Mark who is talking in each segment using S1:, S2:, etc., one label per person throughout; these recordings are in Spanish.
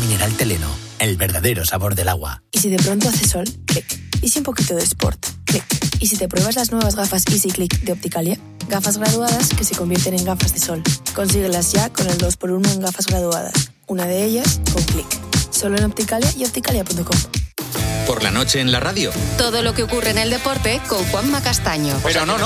S1: mineral Teleno, el verdadero sabor del agua.
S2: Y si de pronto hace sol, clic. Y si un poquito de sport, clic. Y si te pruebas las nuevas gafas Easy Click de Opticalia, gafas graduadas que se convierten en gafas de sol. Consíguelas ya con el 2x1 en gafas graduadas. Una de ellas con clic. Solo en Opticalia y opticalia.com.
S3: Por la noche en la radio.
S4: Todo lo que ocurre en el deporte con Juanma Castaño.
S3: Pero no.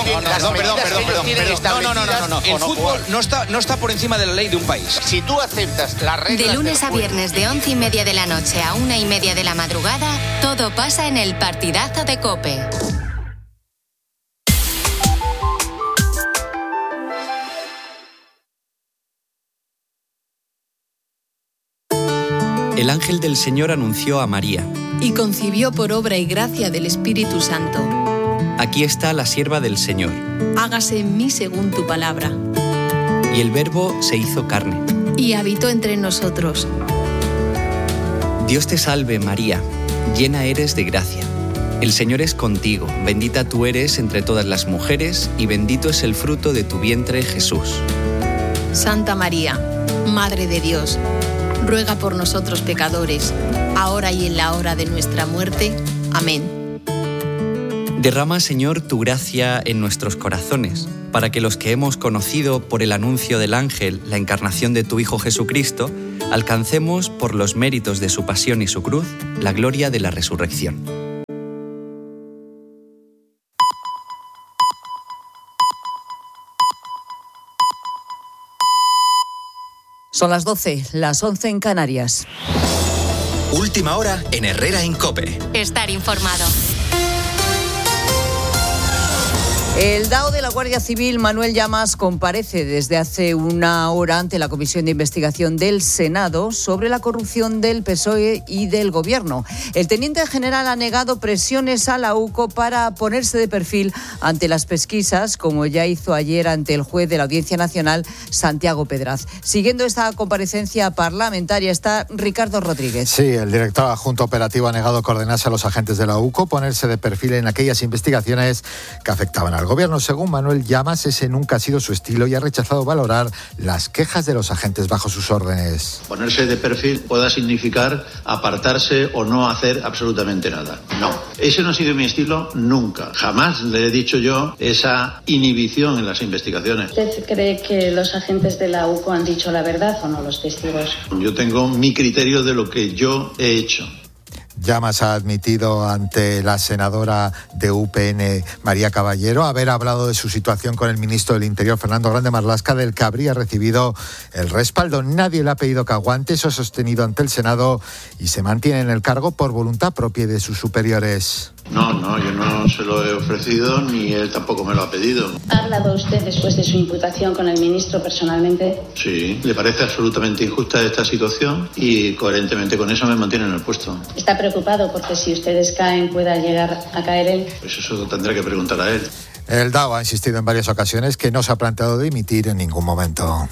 S3: El fútbol no está por encima de la ley de un país.
S5: Si tú aceptas las reglas...
S4: De lunes a viernes de 11:30 de la noche a 1:30 de la madrugada, todo pasa en el partidazo de COPE.
S6: El ángel del Señor anunció a María.
S7: Y concibió por obra y gracia del Espíritu Santo.
S6: Aquí está la sierva del Señor.
S7: Hágase en mí según tu palabra.
S6: Y el Verbo se hizo carne.
S7: Y habitó entre nosotros.
S6: Dios te salve, María, llena eres de gracia. El Señor es contigo, bendita tú eres entre todas las mujeres, y bendito es el fruto de tu vientre, Jesús.
S7: Santa María, Madre de Dios, ruega por nosotros pecadores, ahora y en la hora de nuestra muerte. Amén.
S6: Derrama, Señor, tu gracia en nuestros corazones, para que los que hemos conocido por el anuncio del ángel la encarnación de tu Hijo Jesucristo, alcancemos, por los méritos de su pasión y su cruz, la gloria de la resurrección.
S8: Son las 12, las 11 en Canarias.
S3: Última hora en Herrera en COPE.
S4: Estar informado.
S8: El DAO de la Guardia Civil, Manuel Llamas, comparece desde hace una hora ante la Comisión de Investigación del Senado sobre la corrupción del PSOE y del Gobierno. El teniente general ha negado presiones a la UCO para ponerse de perfil ante las pesquisas, como ya hizo ayer ante el juez de la Audiencia Nacional, Santiago Pedraz. Siguiendo esta comparecencia parlamentaria está Ricardo Rodríguez.
S9: Sí, el director adjunto operativo ha negado coordenarse a los agentes de la UCO, ponerse de perfil en aquellas investigaciones que afectaban al Gobierno. Según Manuel Llamas, ese nunca ha sido su estilo y ha rechazado valorar las quejas de los agentes bajo sus órdenes.
S10: Ponerse de perfil pueda significar apartarse o no hacer absolutamente nada. No, ese no ha sido mi estilo nunca. Jamás le he dicho yo esa inhibición en las investigaciones.
S11: ¿Usted cree que los agentes de la UCO han dicho la verdad o no, los testigos?
S10: Yo tengo mi criterio de lo que yo he hecho.
S9: Llamas ha admitido ante la senadora de UPN, María Caballero, haber hablado de su situación con el ministro del Interior, Fernando Grande Marlaska, del que habría recibido el respaldo. Nadie le ha pedido que aguante, eso ha sostenido ante el Senado, y se mantiene en el cargo por voluntad propia de sus superiores.
S10: No, yo no se lo he ofrecido, ni él tampoco me lo ha pedido.
S11: ¿Ha hablado usted después de su imputación con el ministro personalmente?
S10: Sí, le parece absolutamente injusta esta situación y coherentemente con eso me mantiene en el puesto.
S11: ¿Está preocupado porque si ustedes caen pueda llegar a caer él?
S10: Pues eso tendré que preguntar a él.
S9: El DAO ha insistido en varias ocasiones que no se ha planteado dimitir en ningún momento.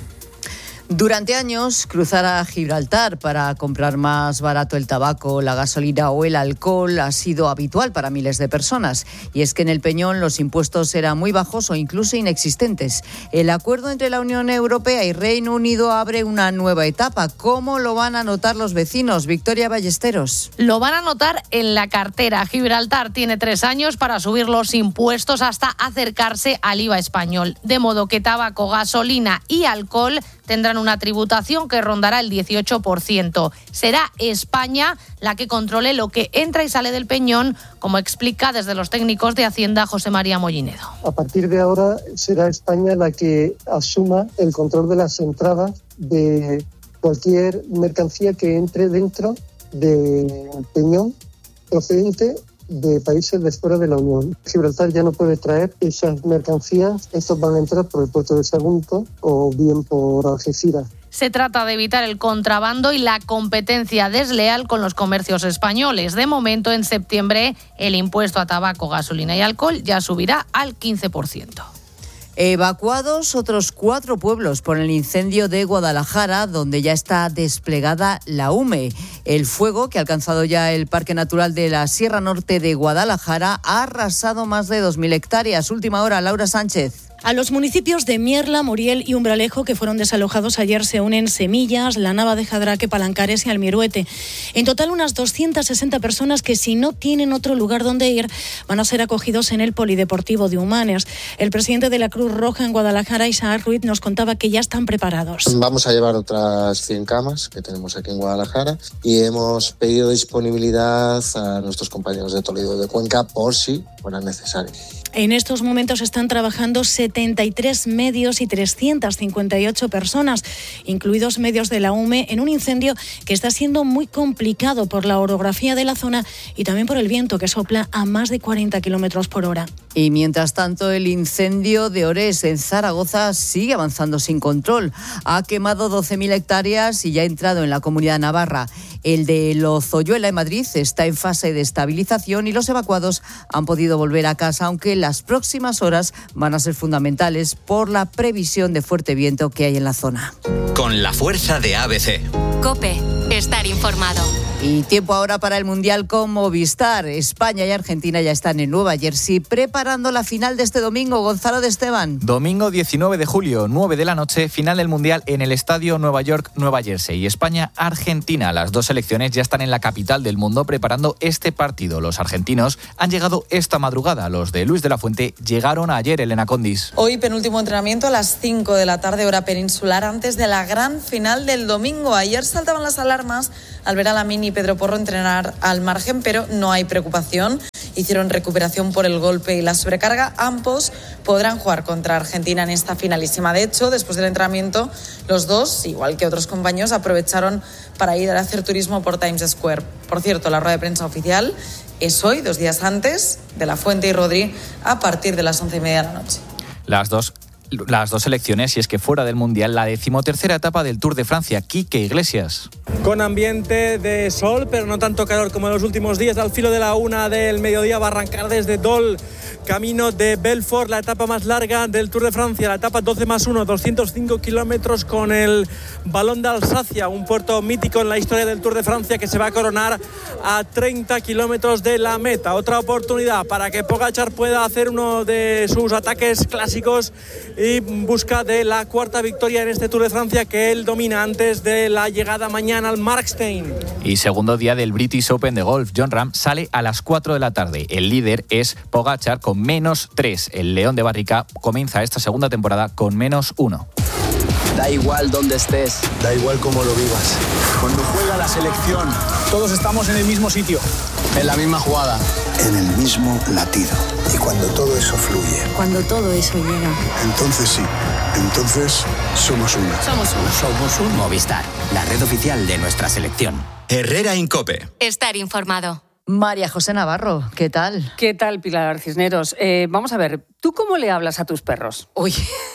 S8: Durante años, cruzar a Gibraltar para comprar más barato el tabaco, la gasolina o el alcohol ha sido habitual para miles de personas. Y es que en el Peñón los impuestos eran muy bajos o incluso inexistentes. El acuerdo entre la Unión Europea y Reino Unido abre una nueva etapa. ¿Cómo lo van a notar los vecinos? Victoria Ballesteros.
S12: Lo van a notar en la cartera. Gibraltar tiene 3 años para subir los impuestos hasta acercarse al IVA español. De modo que tabaco, gasolina y alcohol tendrán una tributación que rondará el 18%. Será España la que controle lo que entra y sale del Peñón, como explica desde los técnicos de Hacienda José María Mollinedo.
S13: A partir de ahora será España la que asuma el control de las entradas de cualquier mercancía que entre dentro del Peñón procedente de países de fuera de la Unión. Gibraltar ya no puede traer esas mercancías, estos van a entrar por el puerto de Sagunto o bien por Algeciras.
S12: Se trata de evitar el contrabando y la competencia desleal con los comercios españoles. De momento, en septiembre, el impuesto a tabaco, gasolina y alcohol ya subirá al 15%.
S8: Evacuados otros 4 pueblos por el incendio de Guadalajara, donde ya está desplegada la UME. El fuego, que ha alcanzado ya el Parque Natural de la Sierra Norte de Guadalajara, ha arrasado más de 2.000 hectáreas. Última hora, Laura Sánchez.
S14: A los municipios de Mierla, Muriel y Umbralejo, que fueron desalojados ayer, se unen Semillas, La Nava de Jadraque, Palancares y Almiruete. En total, unas 260 personas que, si no tienen otro lugar donde ir, van a ser acogidos en el Polideportivo de Humanes. El presidente de la Cruz Roja en Guadalajara, Isaac Ruiz, nos contaba que ya están preparados.
S15: Vamos a llevar otras 100 camas que tenemos aquí en Guadalajara y hemos pedido disponibilidad a nuestros compañeros de Toledo y de Cuenca por si fuera necesario.
S14: En estos momentos están trabajando 73 medios y 358 personas, incluidos medios de la UME, en un incendio que está siendo muy complicado por la orografía de la zona y también por el viento que sopla a más de 40 kilómetros por hora.
S8: Y mientras tanto, el incendio de Orés en Zaragoza sigue avanzando sin control. Ha quemado 12.000 hectáreas y ya ha entrado en la Comunidad Navarra. El de Lozoyuela en Madrid está en fase de estabilización y los evacuados han podido volver a casa, aunque las próximas horas van a ser fundamentales por la previsión de fuerte viento que hay en la zona.
S1: Con la fuerza de ABC.
S4: COPE. Estar informado.
S8: Y tiempo ahora para el Mundial con Movistar. España y Argentina ya están en Nueva Jersey preparando la final de este domingo. Gonzalo de Esteban.
S16: Domingo 19 de julio, 9 de la noche, final del Mundial en el Estadio Nueva York, Nueva Jersey. Y España-Argentina. Las dos selecciones ya están en la capital del mundo preparando este partido. Los argentinos han llegado esta madrugada. Los de Luis de la Fuente llegaron ayer, Elena Condis.
S17: Hoy penúltimo entrenamiento a las 5 de la tarde, hora peninsular, antes de la gran final del domingo. Ayer saltaban las alarmas al ver a Lamine y Pedro Porro entrenar al margen, pero no hay preocupación. Hicieron recuperación por el golpe y la sobrecarga. Ambos podrán jugar contra Argentina en esta finalísima. De hecho, después del entrenamiento, los dos, igual que otros compañeros, aprovecharon para ir a hacer turismo por Times Square. Por cierto, la rueda de prensa oficial es hoy, 2 días antes, de La Fuente y Rodri, a partir de las 11:30 de la noche.
S16: Las dos selecciones, y es que fuera del Mundial, la 13ª etapa del Tour de Francia. Quique Iglesias.
S18: Con ambiente de sol, pero no tanto calor como en los últimos días. Al filo de la 1 del mediodía va a arrancar desde Dol, camino de Belfort, la etapa más larga del Tour de Francia, la etapa 12+1, 205 kilómetros con el Balón de Alsacia, un puerto mítico en la historia del Tour de Francia que se va a coronar a 30 kilómetros de la meta. Otra oportunidad para que Pogačar pueda hacer uno de sus ataques clásicos y busca de la 4ª victoria en este Tour de Francia que él domina antes de la llegada mañana al Markstein.
S16: Y segundo día del British Open de golf. Jon Rahm sale a las 4 de la tarde. El líder es Pogačar con -3. El León de Barrica comienza esta segunda temporada con -1.
S19: Da igual dónde estés, da igual cómo lo vivas. Cuando juega la selección, todos estamos en el mismo sitio, en la misma jugada, en el mismo latido. Y cuando todo eso fluye,
S2: Cuando todo eso llega.
S19: entonces sí, entonces somos uno.
S1: Somos un Movistar, la red oficial de nuestra selección. Herrera Incope.
S4: Estar informado.
S8: María José Navarro, ¿qué tal?
S20: ¿Qué tal, Pilar Cisneros? Vamos a ver, ¿tú cómo le hablas a tus perros?
S8: Uy,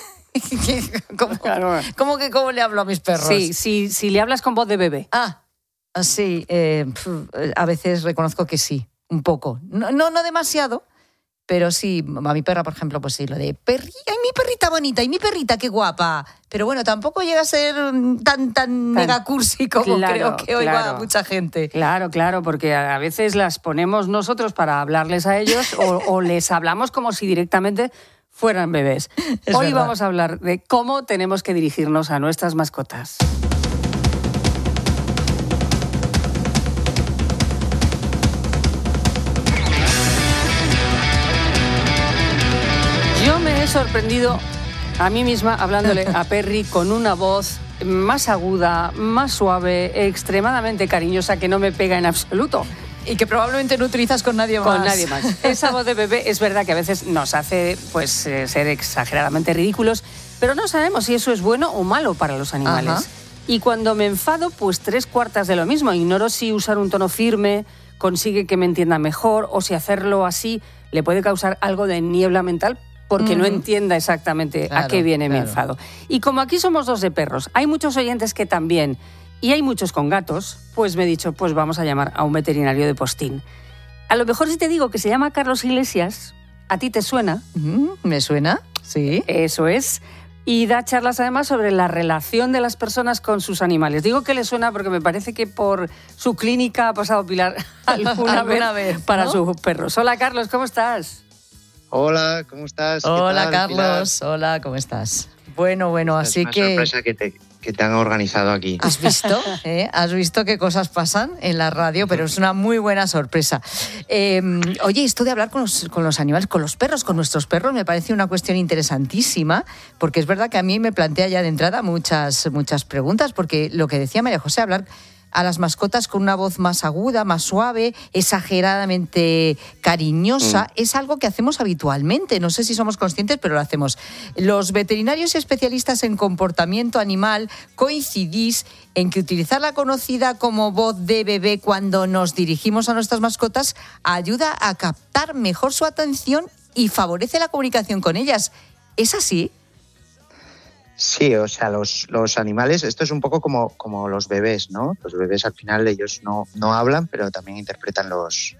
S8: ¿Cómo que cómo le hablo a mis perros?
S20: Sí, si le hablas con voz de bebé.
S8: Sí, a veces reconozco que sí, un poco. No demasiado, pero sí, a mi perra, por ejemplo, pues sí, lo de ¡ay, mi perrita bonita! ¡Y mi perrita, qué guapa! Pero bueno, tampoco llega a ser tan mega cursi como creo que oiga mucha gente.
S20: Claro, porque a veces las ponemos nosotros para hablarles a ellos o les hablamos como si directamente fueran bebés. Hoy
S8: verdad.
S20: vamos a hablar de cómo tenemos que dirigirnos a nuestras mascotas. Yo me he sorprendido a mí misma hablándole a Perry con una voz más aguda, más suave, extremadamente cariñosa, que no me pega en absoluto.
S8: Y que probablemente no utilizas con nadie más.
S20: Con nadie más. Esa voz de bebé es verdad que a veces nos hace ser exageradamente ridículos, pero no sabemos si eso es bueno o malo para los animales.
S8: Ajá.
S20: Y cuando me enfado, pues 3/4 de lo mismo. Ignoro si usar un tono firme consigue que me entienda mejor o si hacerlo así le puede causar algo de niebla mental porque no entienda exactamente a qué viene mi enfado. Y como aquí somos dos de perros, hay muchos oyentes que también, y hay muchos con gatos, pues me he dicho, pues vamos a llamar a un veterinario de postín. A lo mejor si te digo que se llama Carlos Iglesias, ¿a ti te suena?
S8: ¿Me suena? Sí.
S20: Eso es. Y da charlas además sobre la relación de las personas con sus animales. Digo que le suena porque me parece que por su clínica ha pasado Pilar alguna vez para sus perros. Hola Carlos, ¿cómo estás?
S21: Hola, ¿cómo estás?
S8: Hola,
S21: ¿qué tal,
S8: Carlos.
S21: Pilar?
S8: Hola, ¿cómo estás? Bueno, así
S21: es una
S8: que...
S21: sorpresa que te han organizado aquí.
S8: ¿Has visto? ¿Has visto qué cosas pasan en la radio? Pero es una muy buena sorpresa. Oye, esto de hablar con los animales, con los perros, con nuestros perros, me parece una cuestión interesantísima, porque es verdad que a mí me plantea ya de entrada muchas preguntas, porque lo que decía María José, hablar a las mascotas con una voz más aguda, más suave, exageradamente cariñosa, es algo que hacemos habitualmente. No sé si somos conscientes, pero lo hacemos. Los veterinarios y especialistas en comportamiento animal coincidís en que utilizar la conocida como voz de bebé cuando nos dirigimos a nuestras mascotas ayuda a captar mejor su atención y favorece la comunicación con ellas. ¿Es así?
S21: Sí, o sea, los animales, esto es un poco como los bebés, ¿no? Los bebés al final ellos no hablan, pero también interpretan los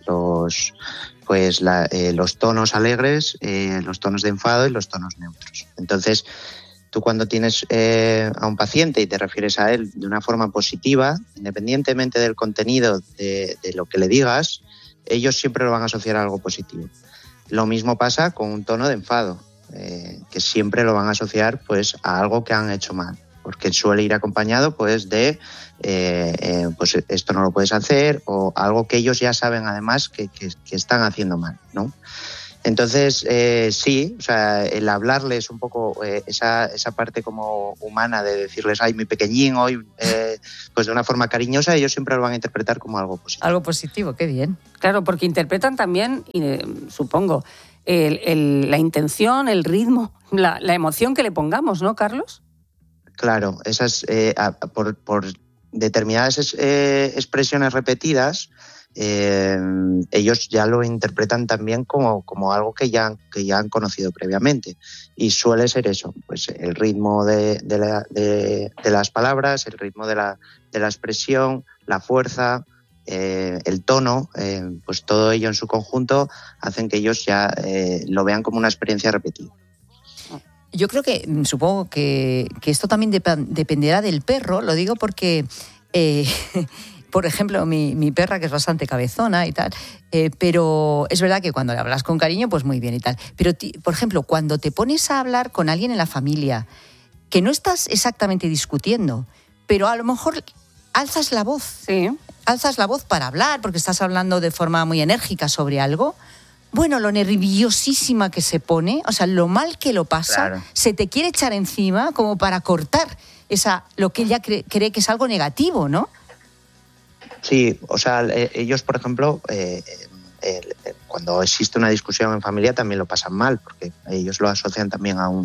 S21: tonos alegres, los tonos de enfado y los tonos neutros. Entonces, tú cuando tienes a un paciente y te refieres a él de una forma positiva, independientemente del contenido de lo que le digas, ellos siempre lo van a asociar a algo positivo. Lo mismo pasa con un tono de enfado. Que siempre lo van a asociar pues a algo que han hecho mal, porque suele ir acompañado pues de pues esto no lo puedes hacer, o algo que ellos ya saben además que están haciendo mal, ¿no? Entonces sí, o sea, el hablarles un poco esa parte como humana de decirles ay mi pequeñín hoy, pues de una forma cariñosa, ellos siempre lo van a interpretar como algo positivo.
S8: Algo positivo, qué bien.
S20: Claro, porque interpretan también, supongo, la intención, el ritmo, la emoción que le pongamos, ¿no, Carlos?
S21: Claro, esas por determinadas expresiones repetidas, ellos ya lo interpretan también como algo que ya han conocido previamente, y suele ser eso, pues el ritmo de las palabras, el ritmo de la expresión, la fuerza, el tono, pues todo ello en su conjunto hacen que ellos ya lo vean como una experiencia repetida.
S8: Yo creo que, supongo que esto también dependerá del perro, lo digo porque, por ejemplo, mi perra, que es bastante cabezona y tal, pero es verdad que cuando le hablas con cariño, pues muy bien y tal. Pero, por ejemplo, cuando te pones a hablar con alguien en la familia, que no estás exactamente discutiendo, pero a lo mejor alzas la voz.
S20: Sí.
S8: Alzas la voz para hablar, porque estás hablando de forma muy enérgica sobre algo. Bueno, lo nerviosísima que se pone, o sea, lo mal que lo pasa, claro. Se te quiere echar encima como para cortar lo que ella cree que es algo negativo, ¿no?
S21: Sí, o sea, ellos, por ejemplo, cuando existe una discusión en familia también lo pasan mal, porque ellos lo asocian también a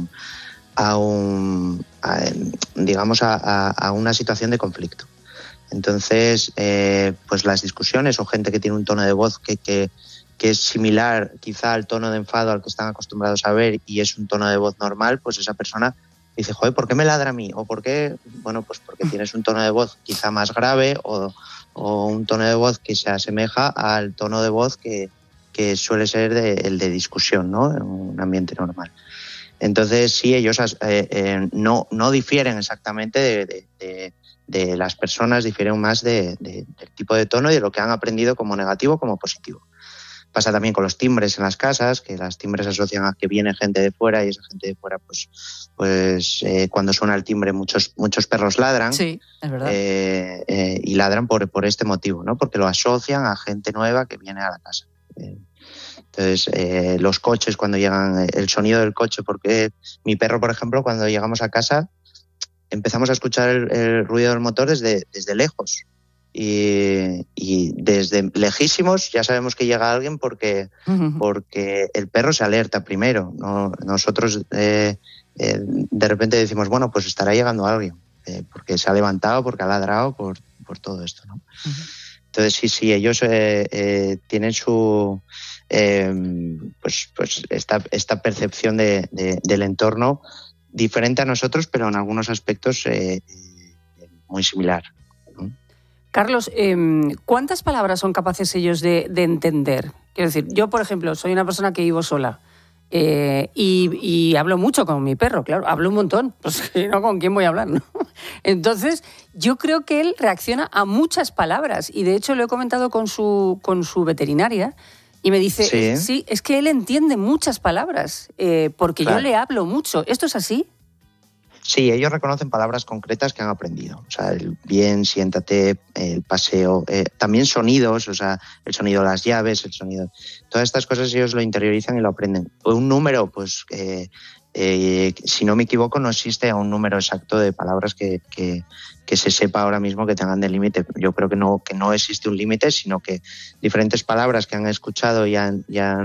S21: una situación de conflicto. Entonces, pues las discusiones o gente que tiene un tono de voz que es similar quizá al tono de enfado al que están acostumbrados a ver y es un tono de voz normal, pues esa persona dice, joder, ¿por qué me ladra a mí? ¿O por qué? Bueno, pues porque tienes un tono de voz quizá más grave o un tono de voz que se asemeja al tono de voz que suele ser el de discusión, ¿no? En un ambiente normal. Entonces, sí, ellos no difieren exactamente de las personas, difieren más del tipo de tono y de lo que han aprendido como negativo como positivo. Pasa también con los timbres en las casas, que las timbres asocian a que viene gente de fuera y esa gente de fuera, pues cuando suena el timbre muchos perros ladran.
S8: Sí, es verdad.
S21: Y ladran por este motivo, ¿no? Porque lo asocian a gente nueva que viene a la casa. Entonces, los coches cuando llegan, el sonido del coche, porque mi perro, por ejemplo, cuando llegamos a casa empezamos a escuchar el ruido del motor desde lejos. Y desde lejísimos ya sabemos que llega alguien porque el perro se alerta primero, ¿no? Nosotros de repente decimos, bueno, pues estará llegando alguien, porque se ha levantado, porque ha ladrado, por todo esto, ¿no? Uh-huh. Entonces sí, ellos tienen su pues esta percepción del entorno diferente a nosotros, pero en algunos aspectos muy similar.
S20: Carlos, ¿cuántas palabras son capaces ellos de entender? Quiero decir, yo, por ejemplo, soy una persona que vivo sola y hablo mucho con mi perro, claro, hablo un montón, pues no, ¿con quién voy a hablar, no? Entonces, yo creo que él reacciona a muchas palabras y, de hecho, lo he comentado con su veterinaria Y me dice, sí, es que él entiende muchas palabras, porque yo le hablo mucho. ¿Esto es así?
S21: Sí, ellos reconocen palabras concretas que han aprendido. O sea, el bien, siéntate, el paseo, también sonidos, o sea, el sonido de las llaves, el sonido... Todas estas cosas ellos lo interiorizan y lo aprenden. Un número, pues, si no me equivoco, no existe un número exacto de palabras que se sepa ahora mismo que tengan de límite. Yo creo que no existe un límite, sino que diferentes palabras que han escuchado y han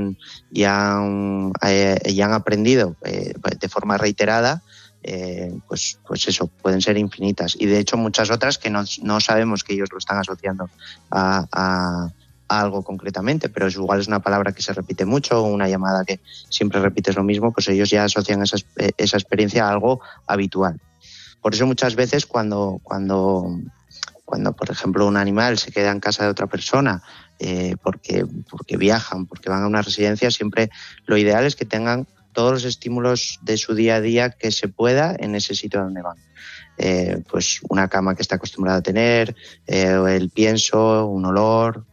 S21: aprendido de forma reiterada, pues eso, pueden ser infinitas. Y de hecho muchas otras que no sabemos que ellos lo están asociando a algo concretamente, pero igual es una palabra que se repite mucho o una llamada que siempre repites lo mismo, pues ellos ya asocian esa experiencia a algo habitual. Por eso muchas veces cuando por ejemplo un animal se queda en casa de otra persona porque viajan, porque van a una residencia, siempre lo ideal es que tengan todos los estímulos de su día a día que se pueda en ese sitio donde van. Pues una cama que está acostumbrada a tener, el pienso, un olor,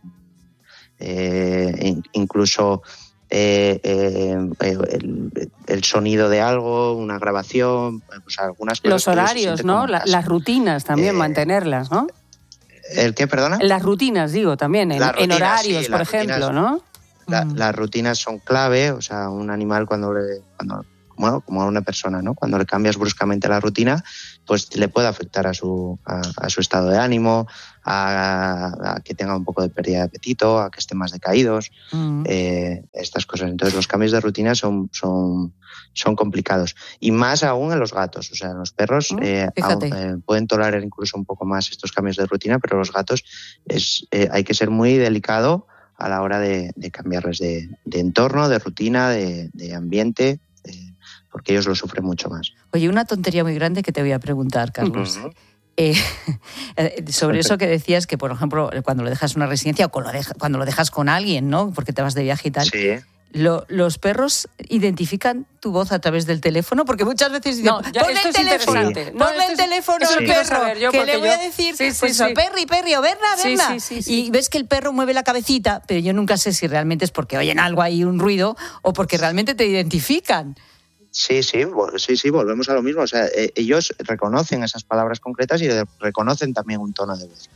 S21: incluso el sonido de algo, una grabación, pues algunas cosas.
S20: Los horarios, ¿no? Las rutinas también, mantenerlas, ¿no?
S21: ¿El qué, perdona?
S20: Las rutinas, digo, también, en horarios, sí, por ejemplo, ¿no?
S21: Las rutinas son clave, o sea, un animal como a una persona, ¿no? Cuando le cambias bruscamente la rutina, pues le puede afectar a su estado de ánimo, a que tenga un poco de pérdida de apetito, a que estén más decaídos, estas cosas. Entonces los cambios de rutina son complicados. Y más aún en los gatos, o sea, en los perros pueden tolerar incluso un poco más estos cambios de rutina, pero los gatos hay que ser muy delicado a la hora de cambiarles de entorno, de rutina, de ambiente, porque ellos lo sufren mucho más.
S8: Oye, una tontería muy grande que te voy a preguntar, Carlos. Uh-huh. Sobre eso que decías que, por ejemplo, cuando lo dejas en una residencia o cuando lo dejas con alguien, ¿no? Porque te vas de viaje y tal.
S21: Sí.
S8: ¿Los perros identifican tu voz a través del teléfono? Porque muchas veces dicen, ponle el teléfono, ponle el teléfono al perro, que le voy a decir, Perry, o Berna. Y ves que el perro mueve la cabecita, pero yo nunca sé si realmente es porque oyen algo ahí, un ruido, o porque realmente te identifican.
S21: Sí, volvemos a lo mismo. O sea, ellos reconocen esas palabras concretas y reconocen también un tono de voz.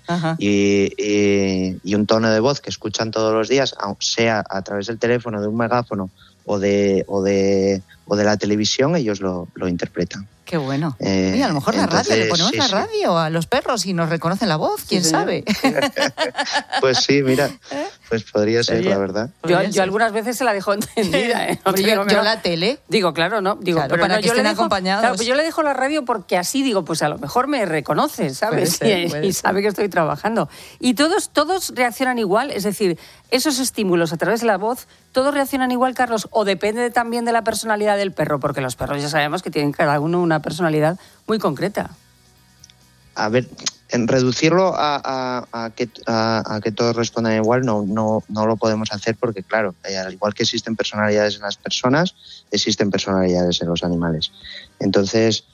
S21: Y un tono de voz que escuchan todos los días, sea a través del teléfono, de un megáfono o de la televisión, ellos lo interpretan.
S8: Qué bueno. Oye, a lo mejor la radio, le ponemos la radio a los perros y nos reconocen la voz, quién sabe.
S21: Pues sí, mira, pues podría ser, la verdad.
S20: Yo algunas veces se la dejo entendida.
S8: Yo la tele.
S20: Digo, claro, ¿no? Digo,
S8: claro,
S20: pero
S8: para
S20: no,
S8: que estén acompañados.
S20: Claro, pues yo le dejo la radio porque así digo, pues a lo mejor me reconoce, ¿sabes? Puede ser. Sabe que estoy trabajando. Y todos reaccionan igual, es decir, esos estímulos a través de la voz, ¿todos reaccionan igual, Carlos? ¿O depende también de la personalidad del perro? Porque los perros ya sabemos que tienen cada uno una personalidad muy concreta.
S21: A ver, en reducirlo a que todos respondan igual no lo podemos hacer porque, claro, al igual que existen personalidades en las personas, existen personalidades en los animales. Entonces,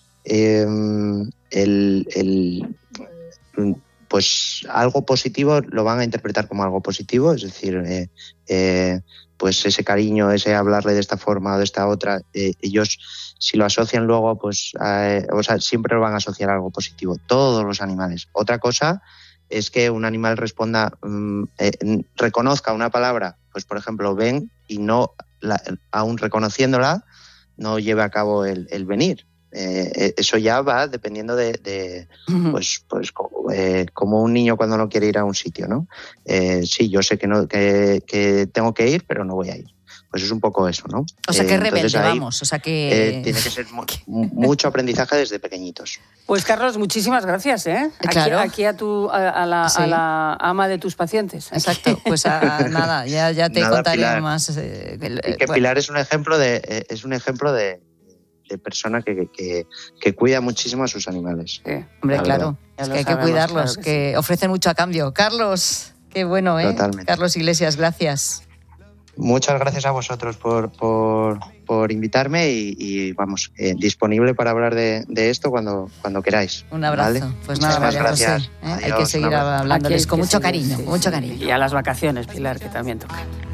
S21: pues algo positivo lo van a interpretar como algo positivo, es decir, pues ese cariño, ese hablarle de esta forma o de esta otra, ellos si lo asocian luego, pues siempre lo van a asociar a algo positivo, todos los animales. Otra cosa es que un animal responda, reconozca una palabra, pues por ejemplo ven, y no aún reconociéndola, no lleve a cabo el venir. Eso ya va dependiendo de pues como un niño cuando no quiere ir a un sitio, ¿no? Sí, yo sé que tengo que ir, pero no voy a ir. Pues es un poco eso, ¿no?
S8: O sea, que rebelde, vamos. O sea, que
S21: tiene que ser mucho aprendizaje desde pequeñitos.
S20: Pues Carlos, muchísimas gracias, ¿eh?
S8: Claro.
S20: Aquí a la ama de tus pacientes.
S8: Exacto. Pues nada, ya te contaré Pilar. Más.
S21: Pilar es un ejemplo de persona que cuida muchísimo a sus animales.
S8: Sí. Hombre, claro. Es que hay que cuidarlos, claro que ofrecen mucho a cambio. Carlos, qué bueno, ¿eh?
S21: Totalmente.
S8: Carlos Iglesias, gracias.
S21: Muchas gracias a vosotros por invitarme y vamos, disponible para hablar de esto cuando queráis.
S8: Un abrazo. ¿Vale? Pues nada, María
S21: gracias.
S8: José, Adiós, hay que seguir hablándoles con mucho cariño, mucho cariño.
S20: Y a las vacaciones, Pilar, que también toca.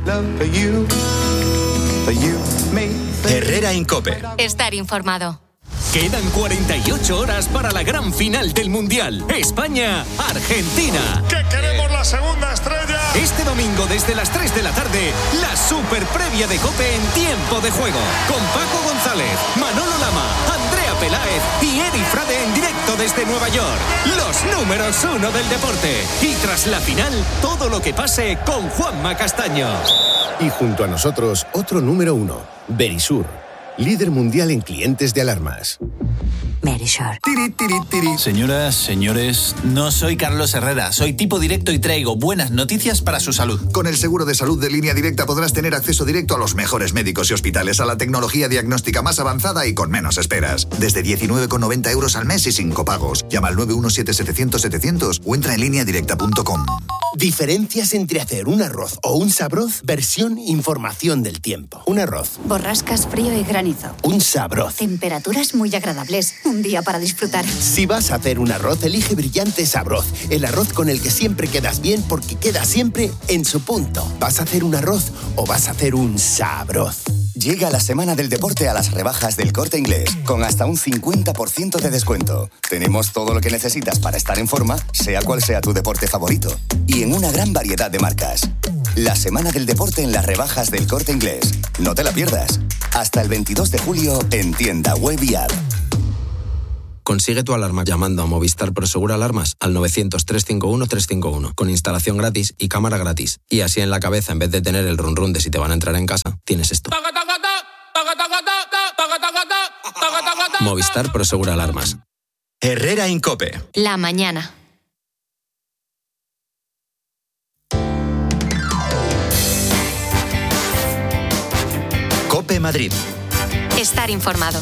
S1: Herrera Incope.
S4: Estar informado.
S5: Quedan 48 horas para la gran final del Mundial. España-Argentina.
S22: ¡Que queremos la segunda estrella!
S5: Este domingo desde las 3 de la tarde, la super previa de COPE en tiempo de juego. Con Paco González, Manolo Lama, Andrea Peláez y Eri Frade en directo desde Nueva York. Los números 1 del deporte. Y tras la final, todo lo que pase con Juanma Castaño.
S23: Y junto a nosotros, otro número 1, Verisur. Líder mundial en clientes de alarmas.
S24: Verisur. Señoras, señores, no soy Carlos Herrera, soy tipo directo y traigo buenas noticias para su salud.
S25: Con el seguro de salud de Línea Directa podrás tener acceso directo a los mejores médicos y hospitales, a la tecnología diagnóstica más avanzada y con menos esperas. Desde 19,90 € al mes y sin copagos. Llama al 917-700-700 o entra en lineadirecta.com.
S23: Diferencias entre hacer un arroz o un sabroz, versión información del tiempo. Un arroz.
S26: Borrascas, frío y granizo.
S23: Un sabroz.
S26: Temperaturas muy agradables. Un día para disfrutar.
S23: Si vas a hacer un arroz, elige Brillante Sabroz. El arroz con el que siempre quedas bien porque queda siempre en su punto. ¿Vas a hacer un arroz o vas a hacer un sabroz?
S27: Llega la semana del deporte a las rebajas del Corte Inglés, con hasta un 50% de descuento. Tenemos todo lo que necesitas para estar en forma, sea cual sea tu deporte favorito. Y en una gran variedad de marcas. La semana del deporte en las rebajas del Corte Inglés. No te la pierdas. Hasta el 22 de julio en tienda web y app.
S28: Consigue tu alarma llamando a Movistar Prosegur Alarmas al 900-351-351 con instalación gratis y cámara gratis. Y así en la cabeza, en vez de tener el run run de si te van a entrar en casa, tienes esto. Movistar Prosegur Alarmas.
S1: Herrera Incope.
S4: La mañana.
S1: COPE Madrid.
S4: Estar informado.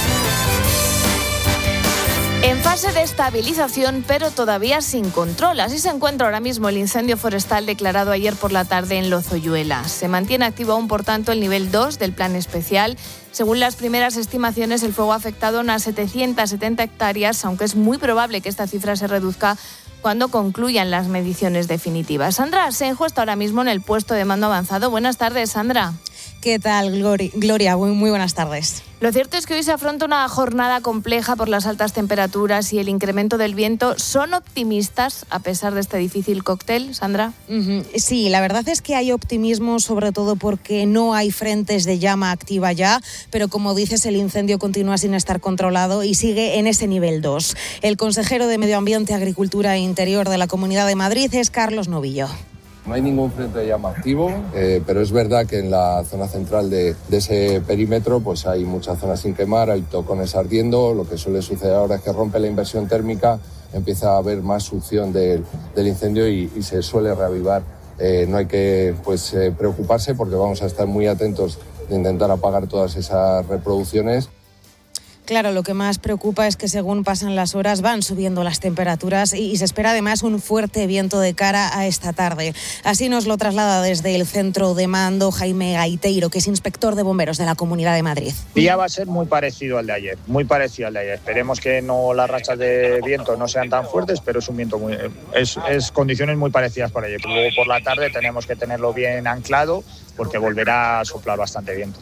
S12: En fase de estabilización, pero todavía sin control. Así se encuentra ahora mismo el incendio forestal declarado ayer por la tarde en Lozoyuela. Se mantiene activo aún, por tanto, el nivel 2 del plan especial. Según las primeras estimaciones, el fuego ha afectado a unas 770 hectáreas, aunque es muy probable que esta cifra se reduzca cuando concluyan las mediciones definitivas. Sandra Asenjo está ahora mismo en el puesto de mando avanzado. Buenas tardes, Sandra.
S29: ¿Qué tal, Gloria? Muy buenas tardes.
S12: Lo cierto es que hoy se afronta una jornada compleja por las altas temperaturas y el incremento del viento. ¿Son optimistas a pesar de este difícil cóctel, Sandra?
S29: Sí, la verdad es que hay optimismo, sobre todo porque no hay frentes de llama activa ya, pero como dices, el incendio continúa sin estar controlado y sigue en ese nivel 2. El consejero de Medio Ambiente, Agricultura e Interior de la Comunidad de Madrid es Carlos Novillo.
S30: No hay ningún frente de llama activo, pero es verdad que en la zona central de ese perímetro pues hay muchas zonas sin quemar, hay tocones ardiendo. Lo que suele suceder ahora es que rompe la inversión térmica, empieza a haber más succión del incendio y se suele reavivar. No hay que preocuparse porque vamos a estar muy atentos de intentar apagar todas esas reproducciones.
S29: Claro, lo que más preocupa es que según pasan las horas van subiendo las temperaturas y se espera además un fuerte viento de cara a esta tarde. Así nos lo traslada desde el centro de mando Jaime Gaiteiro, que es inspector de bomberos de la Comunidad de Madrid.
S31: El día va a ser muy parecido al de ayer, Esperemos que las rachas de viento no sean tan fuertes, pero es un viento es condiciones muy parecidas por ayer. Luego por la tarde tenemos que tenerlo bien anclado porque volverá a soplar bastante viento.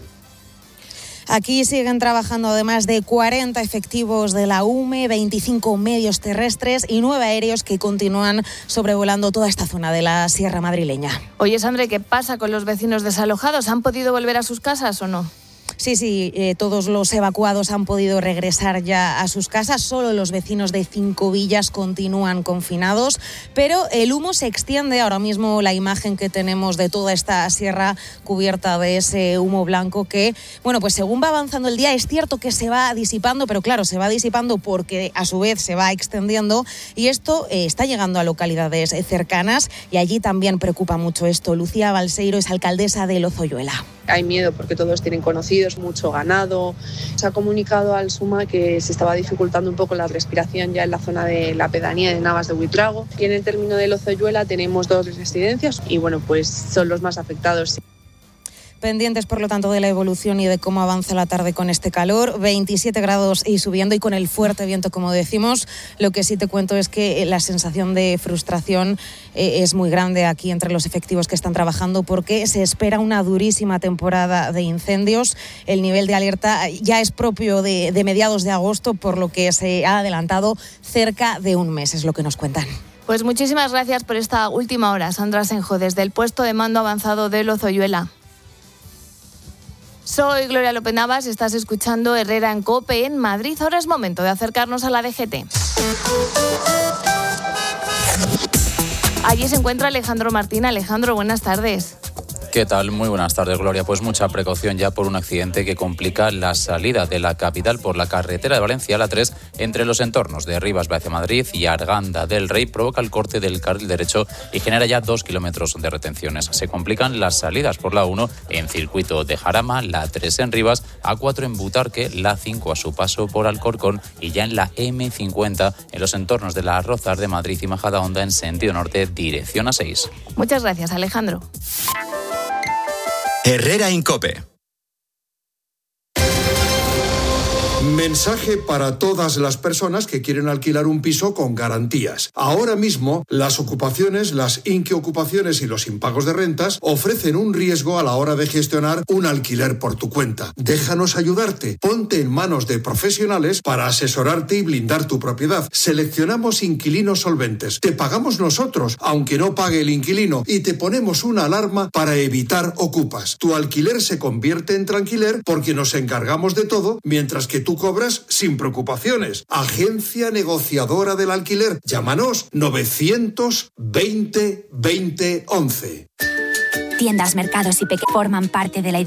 S29: Aquí siguen trabajando además de 40 efectivos de la UME, 25 medios terrestres y 9 aéreos que continúan sobrevolando toda esta zona de la Sierra Madrileña.
S12: Oye, Sandra, ¿qué pasa con los vecinos desalojados? ¿Han podido volver a sus casas o no?
S29: Sí, todos los evacuados han podido regresar ya a sus casas. Solo los vecinos de 5 villas continúan confinados, pero el humo se extiende. Ahora mismo la imagen que tenemos de toda esta sierra cubierta de ese humo blanco que, pues según va avanzando el día, es cierto que se va disipando, pero claro, se va disipando porque a su vez se va extendiendo y esto está llegando a localidades cercanas y allí también preocupa mucho esto. Lucía Balseiro es alcaldesa de Lozoyuela.
S32: Hay miedo porque todos tienen conocidos, mucho ganado. Se ha comunicado al SUMA que se estaba dificultando un poco la respiración ya en la zona de la pedanía de Navas de Buitrago. Aquí en el término de Lozoyuela tenemos 2 residencias y son los más afectados.
S29: Pendientes, por lo tanto, de la evolución y de cómo avanza la tarde con este calor. 27 grados y subiendo, y con el fuerte viento, como decimos. Lo que sí te cuento es que la sensación de frustración es muy grande aquí entre los efectivos que están trabajando, porque se espera una durísima temporada de incendios. El nivel de alerta ya es propio de mediados de agosto, por lo que se ha adelantado cerca de un mes, es lo que nos cuentan.
S2: Pues muchísimas gracias por esta última hora, Sandra Senjo, desde el puesto de mando avanzado de Lozoyuela. Soy Gloria López Navas, estás escuchando Herrera en COPE en Madrid. Ahora es momento de acercarnos a la DGT. Allí se encuentra Alejandro Martín. Alejandro, buenas tardes.
S3: ¿Qué tal? Muy buenas tardes, Gloria. Pues mucha precaución ya por un accidente que complica la salida de la capital por la carretera de Valencia, la 3, entre los entornos de Rivas hacia Madrid y Arganda del Rey. Provoca el corte del carril derecho y genera ya 2 kilómetros de retenciones. Se complican las salidas por la 1 en circuito de Jarama, la 3 en Rivas, A4 en Butarque, la 5 a su paso por Alcorcón y ya en la M50 en los entornos de las Rozas de Madrid y Majadahonda en sentido norte, dirección A6.
S2: Muchas gracias, Alejandro.
S1: Herrera en COPE.
S6: Mensaje para todas las personas que quieren alquilar un piso con garantías. Ahora mismo, las ocupaciones, las inquiocupaciones y los impagos de rentas ofrecen un riesgo a la hora de gestionar un alquiler por tu cuenta. Déjanos ayudarte. Ponte en manos de profesionales para asesorarte y blindar tu propiedad. Seleccionamos inquilinos solventes. Te pagamos nosotros, aunque no pague el inquilino, y te ponemos una alarma para evitar ocupas. Tu alquiler se convierte en tranquiler porque nos encargamos de todo, mientras que tú cobras sin preocupaciones. Agencia negociadora del alquiler. Llámanos 920 20 11.
S26: Tiendas, mercados y pequeños forman parte de la